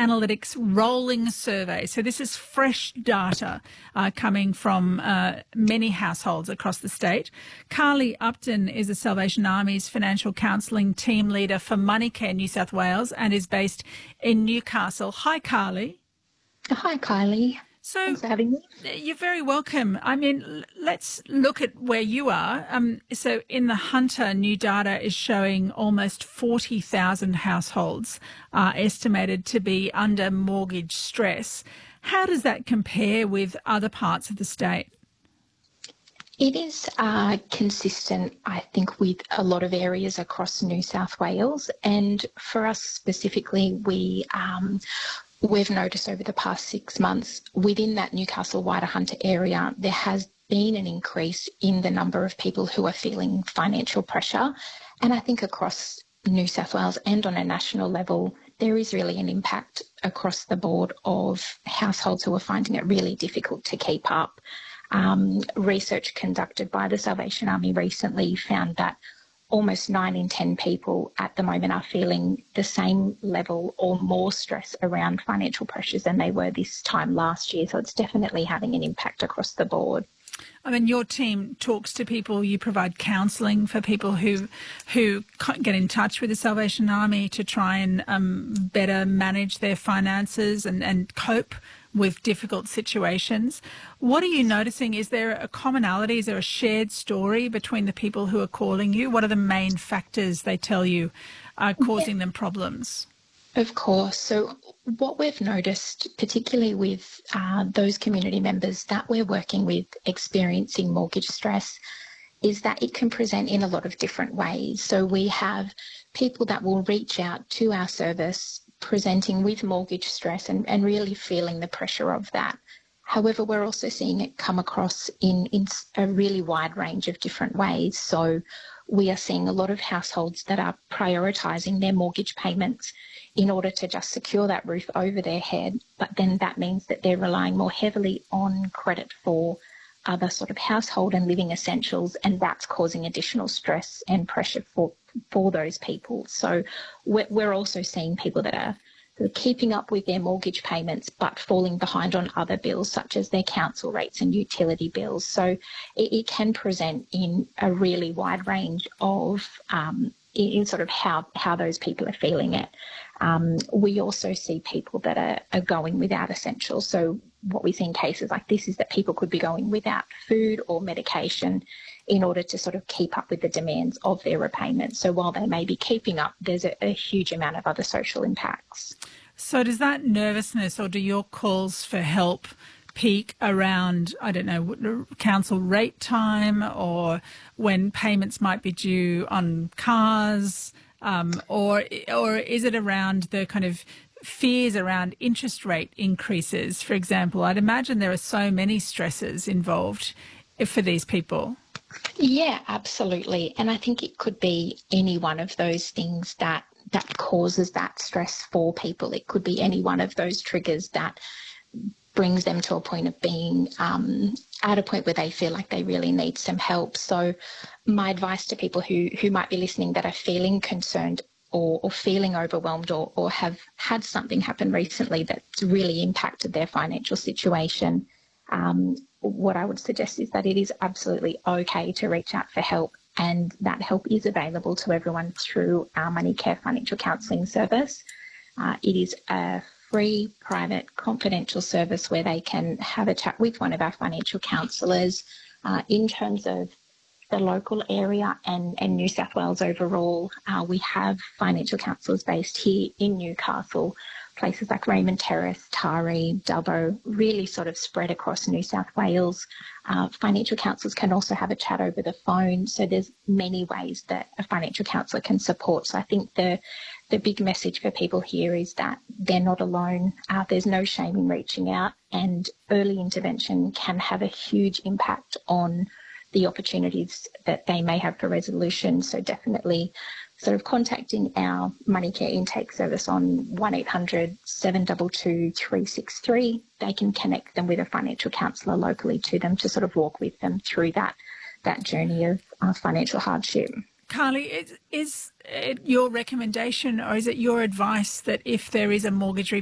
Analytics rolling survey. So this is fresh data coming from many households across the state. Carly Upton is the Salvation Army's financial counselling team leader for MoneyCare New South Wales and is based in Newcastle. Hi, Carly. Hi, Kylie. So, thanks for having me. You're very welcome. I mean, let's look at where you are. So in the Hunter, new data is showing almost 40,000 households are estimated to be under mortgage stress. How does that compare with other parts of the state? It is consistent, I think, with a lot of areas across New South Wales. And for us specifically, we've noticed over the past 6 months within that Newcastle-Wider Hunter area, there has been an increase in the number of people who are feeling financial pressure. And I think across New South Wales and on a national level, there is really an impact across the board of households who are finding it really difficult to keep up. Research conducted by the Salvation Army recently found that almost 9 in 10 people at the moment are feeling the same level or more stress around financial pressures than they were this time last year. So it's definitely having an impact across the board. I mean, your team talks to people, you provide counselling for people who get in touch with the Salvation Army to try and better manage their finances and cope with difficult situations. What are you noticing? Is there a commonality? Is there a shared story between the people who are calling you? What are the main factors they tell you are causing them problems? Of course. So what we've noticed, particularly with those community members that we're working with experiencing mortgage stress, is that it can present in a lot of different ways. So we have people that will reach out to our service presenting with mortgage stress and really feeling the pressure of that. However, we're also seeing it come across in a really wide range of different ways. So we are seeing a lot of households that are prioritising their mortgage payments in order to just secure that roof over their head, but then that means that they're relying more heavily on credit for other sort of household and living essentials, and that's causing additional stress and pressure for those people. So we're also seeing people that are keeping up with their mortgage payments but falling behind on other bills such as their council rates and utility bills. So it can present in a really wide range of in sort of how those people are feeling it. We also see people that are going without essentials. So what we see in cases like this is that people could be going without food or medication in order to sort of keep up with the demands of their repayments. So while they may be keeping up, there's a huge amount of other social impacts. So does that nervousness or do your calls for help peak around, I don't know, council rate time or when payments might be due on cars, or is it around the kind of fears around interest rate increases, for example? I'd imagine there are so many stresses involved for these people. Yeah, absolutely. And I think it could be any one of those things that causes that stress for people. It could be any one of those triggers that brings them to a point of being at a point where they feel like they really need some help. So my advice to people who might be listening that are feeling concerned or feeling overwhelmed or have had something happen recently that's really impacted their financial situation, what I would suggest is that it is absolutely okay to reach out for help, and that help is available to everyone through our MoneyCare financial counselling service. It is a free, private, confidential service where they can have a chat with one of our financial counsellors. In terms of the local area and New South Wales overall, we have financial counsellors based here in Newcastle, places like Raymond Terrace, Taree, Dubbo, really sort of spread across New South Wales. Financial counsellors can also have a chat over the phone. So there's many ways that a financial counsellor can support. So I think the big message for people here is that they're not alone. There's no shame in reaching out, and early intervention can have a huge impact on the opportunities that they may have for resolution. So definitely sort of contacting our MoneyCare intake service on 1800 722 363. They can connect them with a financial counsellor locally to them to sort of walk with them through that journey of financial hardship. Carly, is it your recommendation or is it your advice that if there is a mortgage